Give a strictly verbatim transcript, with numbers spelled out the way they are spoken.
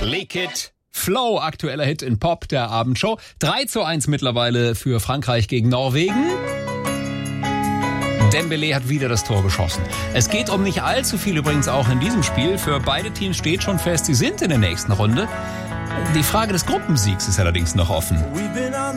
Liquid Flow, aktueller Hit in Pop der Abendshow. drei zu eins mittlerweile für Frankreich gegen Norwegen. Dembélé hat wieder das Tor geschossen. Es geht um nicht allzu viel übrigens auch in diesem Spiel. Für beide Teams steht schon fest, sie sind in der nächsten Runde. Die Frage des Gruppensiegs ist allerdings noch offen.